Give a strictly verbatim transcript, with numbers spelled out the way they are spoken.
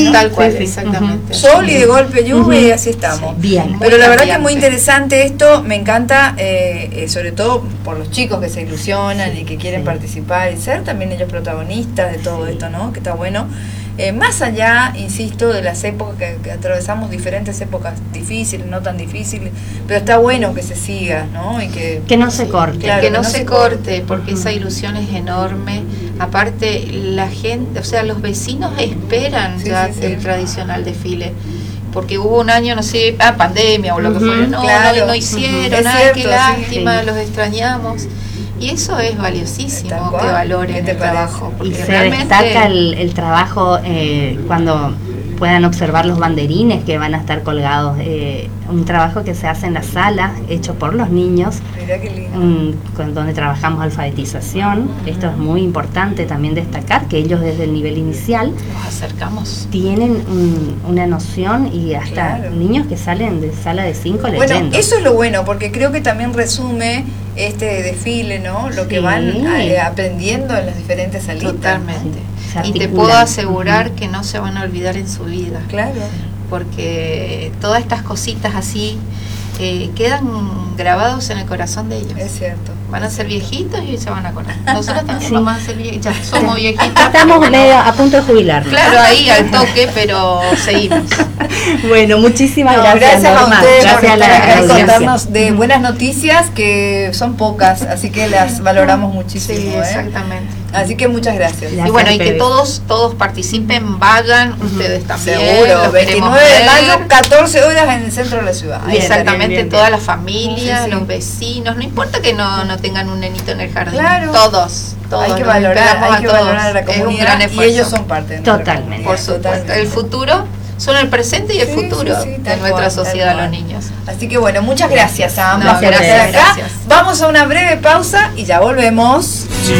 y tal cual, sí, sí. exactamente. Sol y de golpe lluvia, uh-huh. y así estamos. Sí, bien. Pero la verdad que es muy interesante esto, me encanta, eh, eh, sobre todo por los chicos que se ilusionan sí, y que quieren sí. participar y ser también ellos protagonistas de todo sí. esto, ¿no? Que está bueno. Eh, más allá, insisto, de las épocas que, que atravesamos, diferentes épocas difíciles, no tan difíciles, pero está bueno que se siga, ¿no? Y que, que no se corte. Claro, que, que no, no se corte, corte porque uh-huh. esa ilusión es enorme. Aparte, la gente, o sea, los vecinos esperan sí, ya sí, el sí. tradicional desfile. Porque hubo un año, no sé, ah, pandemia o lo uh-huh. que fuera, no, claro. no, no hicieron, uh-huh. ay, qué lástima, sí. los extrañamos. Y eso es valiosísimo, que valoren el trabajo. Y se destaca el, el trabajo eh, cuando puedan observar los banderines que van a estar colgados. Eh, un trabajo que se hace en la sala, hecho por los niños, mirá qué lindo. Um, con, donde trabajamos alfabetización. Uh-huh. Esto es muy importante también destacar, que ellos desde el nivel inicial nos acercamos, tienen un, una noción y hasta claro. niños que salen de sala de cinco leyendo. Bueno, eso es lo bueno, porque creo que también resume este desfile, ¿no? Lo sí. que van eh, aprendiendo en las diferentes salitas. Totalmente. Sí. Y te puedo asegurar uh-huh. que no se van a olvidar en su vida. Claro. Porque todas estas cositas así eh, quedan grabados en el corazón de ellos. Es cierto. Van a ser viejitos y se van a acordar. Nosotros también sí. vamos a ser viejitos, ya somos viejitos. Estamos medio a punto de jubilarnos. Claro, ahí al toque, pero seguimos. Bueno, muchísimas no, gracias. Gracias Norma. a ustedes gracias por a estar acá y contarnos de uh-huh. buenas noticias que son pocas, así que las valoramos muchísimo. Sí, ¿eh? Exactamente. Así que muchas gracias. gracias y bueno, y que todos todos participen, vayan, uh-huh. ustedes también. Seguro, veintinueve de mayo, catorce horas en el centro de la ciudad. Bien, exactamente, bien, bien, toda bien. la familia, sí, sí. los vecinos, no importa que no, no tengan un nenito en el jardín, claro. todos. Todos, hay que valorar, hay que valorar la comunidad y ellos son parte de totalmente. Por supuesto, totalmente. El futuro son el presente y el sí, futuro sí, sí, de nuestra cual, sociedad, los niños. Así que bueno, muchas gracias a ambas no, por estar acá. Gracias. Vamos a una breve pausa y ya volvemos.